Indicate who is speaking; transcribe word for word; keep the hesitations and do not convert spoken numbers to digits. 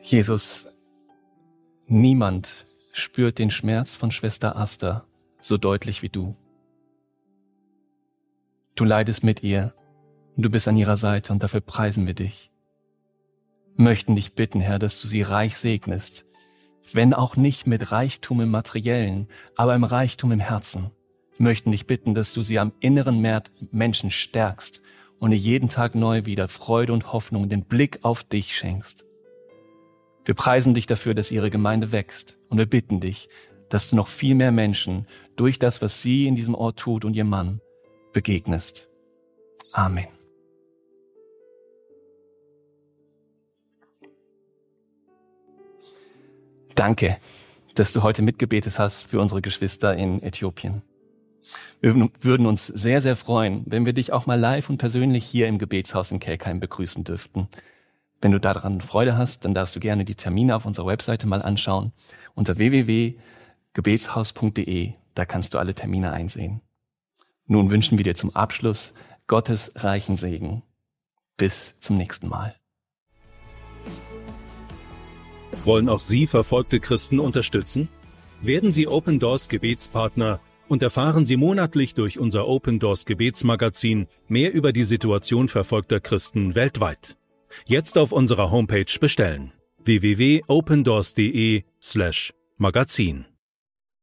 Speaker 1: Jesus, niemand spürt den Schmerz von Schwester Asta so deutlich wie du. Du leidest mit ihr und du bist an ihrer Seite und dafür preisen wir dich. Möchten dich bitten, Herr, dass du sie reich segnest, wenn auch nicht mit Reichtum im Materiellen, aber im Reichtum im Herzen. Möchten dich bitten, dass du sie am inneren Menschen stärkst und ihr jeden Tag neu wieder Freude und Hoffnung, den Blick auf dich schenkst. Wir preisen dich dafür, dass ihre Gemeinde wächst und wir bitten dich, dass du noch viel mehr Menschen durch das, was sie in diesem Ort tut und ihr Mann, begegnest. Amen. Danke, dass du heute mitgebetet hast für unsere Geschwister in Äthiopien. Wir würden uns sehr, sehr freuen, wenn wir dich auch mal live und persönlich hier im Gebetshaus in Kelkheim begrüßen dürften. Wenn du daran Freude hast, dann darfst du gerne die Termine auf unserer Webseite mal anschauen. Unter w w w punkt gebetshaus punkt d e, da kannst du alle Termine einsehen. Nun wünschen wir dir zum Abschluss Gottes reichen Segen. Bis zum nächsten Mal.
Speaker 2: Wollen auch Sie verfolgte Christen unterstützen? Werden Sie Open Doors Gebetspartner und erfahren Sie monatlich durch unser Open Doors Gebetsmagazin mehr über die Situation verfolgter Christen weltweit. Jetzt auf unserer Homepage bestellen: w w w punkt opendoors punkt d e slash magazin.